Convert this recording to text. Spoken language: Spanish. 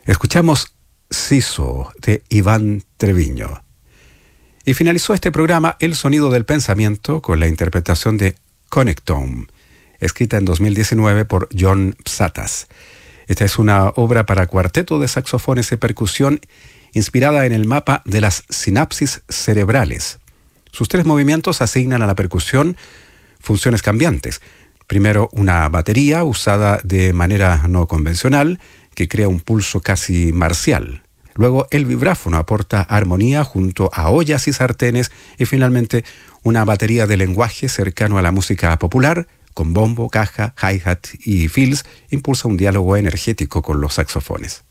Escuchamos Siso de Iván Treviño. Y finalizó este programa El Sonido del Pensamiento con la interpretación de Connectome, escrita en 2019 por John Psathas. Esta es una obra para cuarteto de saxofones y percusión inspirada en el mapa de las sinapsis cerebrales. Sus 3 movimientos asignan a la percusión funciones cambiantes. Primero, una batería usada de manera no convencional que crea un pulso casi marcial. Luego, el vibráfono aporta armonía junto a ollas y sartenes. Y finalmente, una batería de lenguaje cercano a la música popular, con bombo, caja, hi-hat y fills, impulsa un diálogo energético con los saxofones.